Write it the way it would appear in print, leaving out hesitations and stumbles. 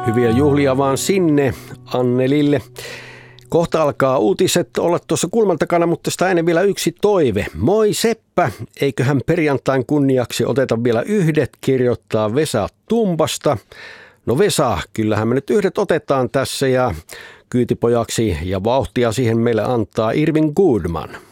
Hyviä juhlia vaan sinne Annelille. Kohta alkaa uutiset olla tuossa kulman takana, mutta sitä ennen vielä yksi toive. Moi Seppä, eiköhän perjantain kunniaksi oteta vielä yhdet, kirjoittaa Vesa Tumpasta. No Vesa, kyllähän me nyt yhdet otetaan tässä ja kyytipojaksi ja vauhtia siihen meille antaa Irvin Goodman.